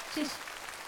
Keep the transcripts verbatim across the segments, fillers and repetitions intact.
谢谢。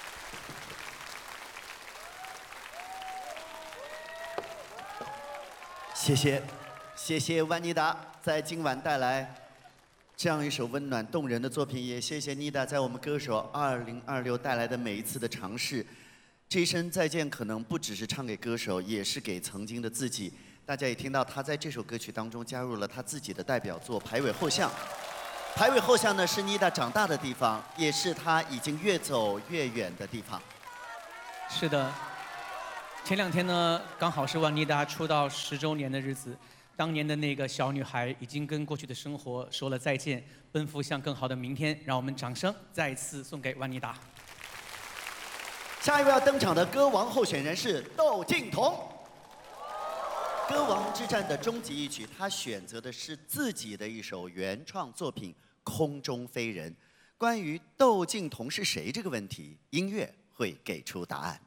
谢谢，谢谢万妮达在今晚带来这样一首温暖动人的作品，也谢谢妮达在我们歌手二零二六带来的每一次的尝试。这一声再见可能不只是唱给歌手，也是给曾经的自己。大家也听到他在这首歌曲当中加入了他自己的代表作《排尾后巷》。排尾后巷呢是妮达长大的地方，也是她已经越走越远的地方。 是的。 前两天呢，刚好是万妮达出道十周年的日子。当年的那个小女孩已经跟过去的生活说了再见，奔赴向更好的明天。让我们掌声再次送给万妮达。 下一位要登场的歌王候选人是窦靖童。歌王之战的终极一曲，他选择的是自己的一首原创作品《空中飞人》。关于窦靖童是谁这个问题，音乐会给出答案。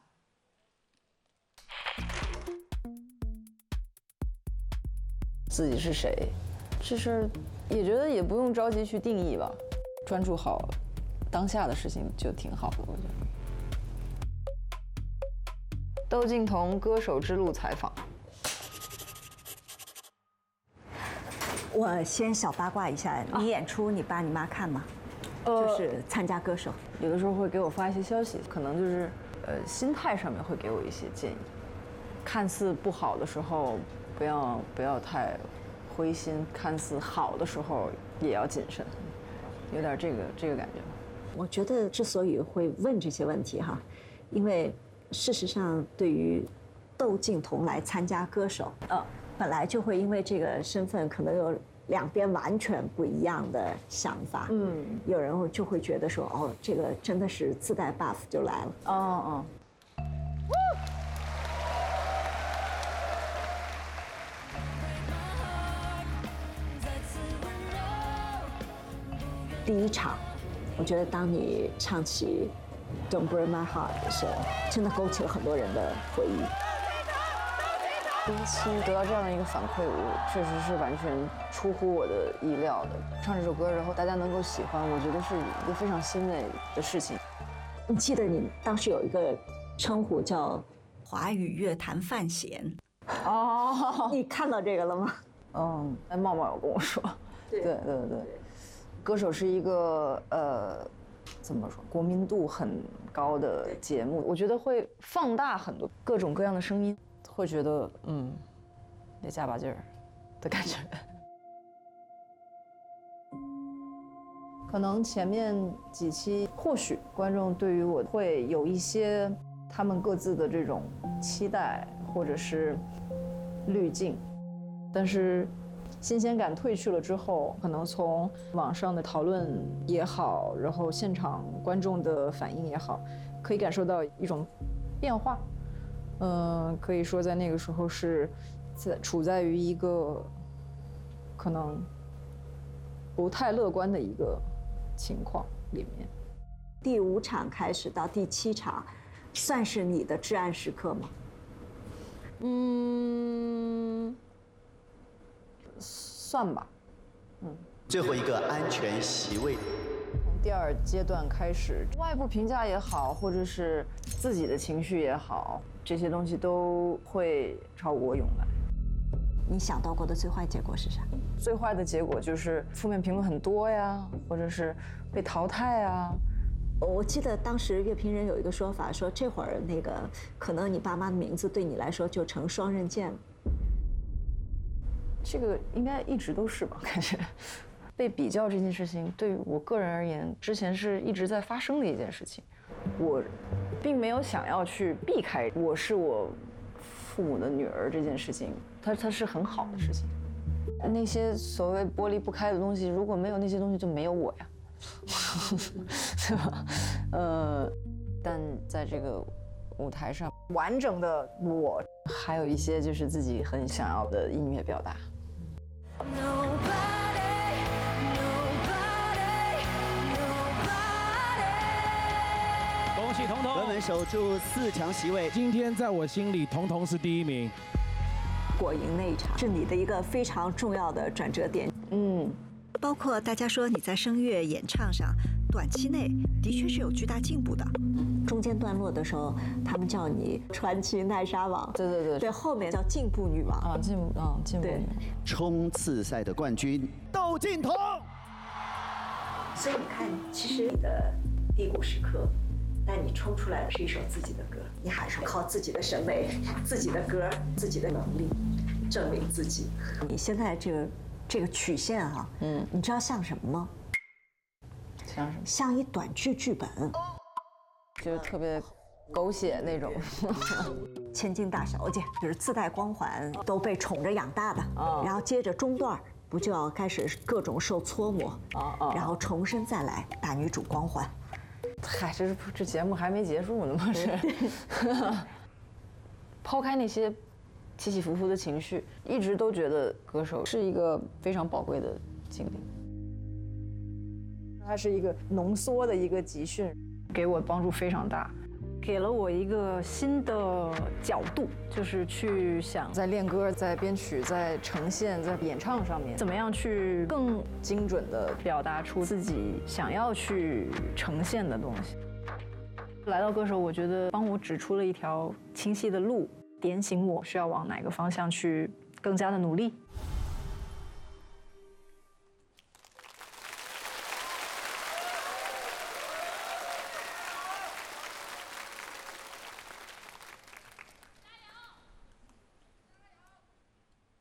自己是谁，这事儿也觉得也不用着急去定义吧，专注好当下的事情就挺好的，我觉得。窦靖童歌手之路采访。 我先小八卦一下，你演出你爸你妈看吗？ 呃就是参加歌手， 有的时候会给我发一些消息，可能就是呃心态上面会给我一些建议。看似不好的时候。 不要不要太灰心，看似好的时候也要谨慎，有点这个这个感觉。 我觉得之所以会问这些问题哈，因为事实上对于窦靖童来参加歌手，呃，本来就会因为这个身份可能有两边完全不一样的想法。嗯，有人就会觉得说，哦，这个真的是自带 buff 就来了。 哦哦。 第一场，我觉得当你唱起《Don't Break My Heart》的时候，真的勾起了很多人的回忆。 第一期得到这样的一个反馈，我确实是完全出乎我的意料的。唱这首歌，然后大家能够喜欢，我觉得是一个非常欣慰的事情。 你记得你当时有一个称呼叫“华语乐坛范闲”哦，你看到这个了吗？ 嗯，哎，茂茂有跟我说，对对对对。 歌手是一个呃，怎么说，国民度很高的节目，我觉得会放大很多各种各样的声音，会觉得嗯，得加把劲儿的感觉。可能前面几期，或许观众对于我会有一些他们各自的这种期待或者是滤镜，但是。 新鲜感褪去了之后，可能从网上的讨论也好，然后现场观众的反应也好，可以感受到一种变化。嗯，可以说在那个时候是在处在于一个可能不太乐观的一个情况里面。 第五场开始到第七场，算是你的至暗时刻吗？ 嗯。 算吧，嗯。 最后一个安全席位。 从第二阶段开始，外部评价也好，或者是自己的情绪也好，这些东西都会朝我涌来。 你想到过的最坏结果是啥？ 最坏的结果就是负面评论很多呀，或者是被淘汰啊。 我记得当时乐评人有一个说法，说这会儿那个可能你爸妈的名字对你来说就成双刃剑了。 这个应该一直都是吧？感觉被比较这件事情，对于我个人而言，之前是一直在发生的一件事情。我并没有想要去避开我是我父母的女儿这件事情，它它是很好的事情。那些所谓剥离不开的东西，如果没有那些东西，就没有我呀，是吧？呃，但在这个舞台上，完整的我，还有一些就是自己很想要的音乐表达。 恭喜童童， 稳稳守住四强席位。 今天在我心里，童童是第一名。 果蝇那一场是你的一个非常重要的转折点。 嗯， 包括大家说你在声乐演唱上短期内的确是有巨大进步的。中间段落的时候，他们叫你传奇奈莎王， 对对对对，后面叫进步女王啊，进步啊，进步女王。 冲刺赛的冠军窦靖童。 所以你看，其实你的低谷时刻，但你冲出来的是一首自己的歌，你还是靠自己的审美、自己的歌、自己的能力证明自己。你现在这个这个曲线啊，嗯，你知道像什么吗？ 像什么？ 像一短剧剧本， 就是特别狗血那种。 千金大小姐就是自带光环，都被宠着养大的， 哦然后接着中段不就要开始各种受搓磨， 哦哦然后重新再来大女主光环。 嗨，这是这节目还没结束呢吗？是。抛开那些起起伏伏的情绪，一直都觉得歌手是一个非常宝贵的经历。它是一个浓缩的一个集训，给我帮助非常大，给了我一个新的角度，就是去想在练歌、在编曲、在呈现、在演唱上面，怎么样去更精准地表达出自己想要去呈现的东西。来到歌手，我觉得帮我指出了一条清晰的路，点醒我需要往哪个方向去更加的努力。